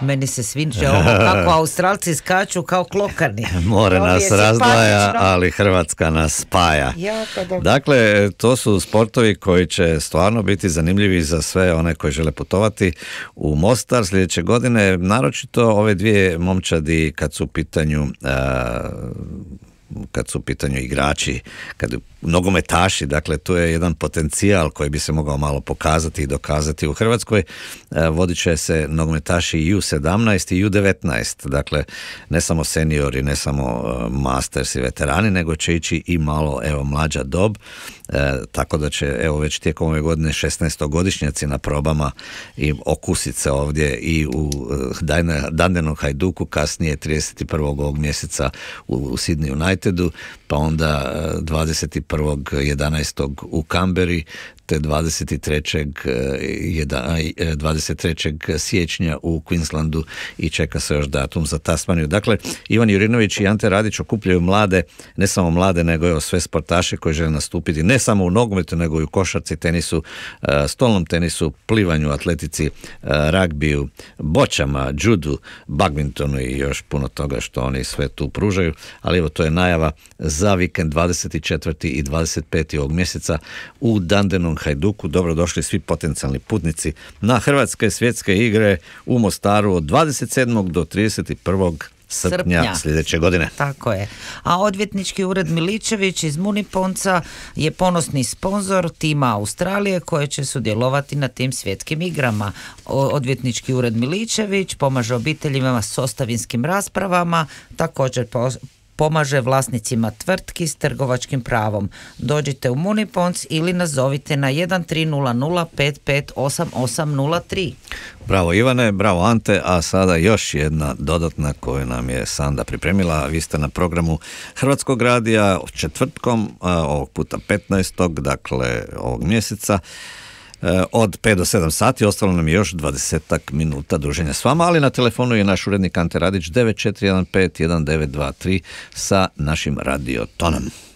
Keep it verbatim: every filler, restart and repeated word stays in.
Meni se sviđa ovo kako Australci skaču kao klokani. More nas razdvaja, ali Hrvatska nas spaja. Dakle, to su sportovi koji će stvarno biti zanimljivi za sve one koji žele putovati u Mostar sljedeće godine, naročito ove dvije momčadi kad su u pitanju a, kad su u pitanju igrači, kad nogometaši, dakle tu je jedan potencijal koji bi se mogao malo pokazati i dokazati u Hrvatskoj. Vodit će se nogometaši i U sedamnaest i U devetnaest, dakle ne samo seniori, ne samo masters i veterani, nego će ići i malo evo mlađa dob, e, tako da će evo već tijekom ove godine šesnaestogodišnjaci na probama i okusit se ovdje i u Dandenom Hajduku, kasnije trideset prvog ovog mjeseca u, u Sydney Unitedu, pa onda dvadeset prvog jedanaestog u Kamberi, te dvadeset trećeg siječnja u Queenslandu i čeka se još datum za Tasmaniju. Dakle, Ivan Jurinović i Ante Radić okupljaju mlade, ne samo mlade, nego evo sve sportaše koji žele nastupiti ne samo u nogometu, nego i u košarci, tenisu, stolnom tenisu, plivanju, atletici, ragbiju, boćama, judu, badmintonu i još puno toga što oni sve tu pružaju. Ali evo, to je najava za vikend dvadeset četvrtog i dvadeset petog ovog mjeseca u Dandenom Hajduku. Dobrodošli svi potencijalni putnici na Hrvatske svjetske igre u Mostaru od dvadeset sedmog do trideset prvog srpnja, srpnja sljedeće godine. Tako je. A odvjetnički ured Miličević iz Muniponca je ponosni sponzor tima Australije koje će sudjelovati na tim svjetskim igrama. Odvjetnički ured Miličević pomaže obiteljima s ostavinskim raspravama, također po pomaže vlasnicima tvrtki s trgovačkim pravom. Dođite u Muniponc ili nazovite na jedan tri nula nula pet pet osam osam nula tri. Bravo Ivane, bravo Ante, a sada još jedna dodatna koju nam je Sanda pripremila. Vi ste na programu Hrvatskog radija četvrtkom, ovog puta petnaestog, dakle ovog mjeseca, od pet do sedam sati. Ostalo nam je još dvadesetak minuta druženja s vama, ali na telefonu je naš urednik Ante Radić devet četiri jedan pet jedan devet dva tri sa našim radiotonom.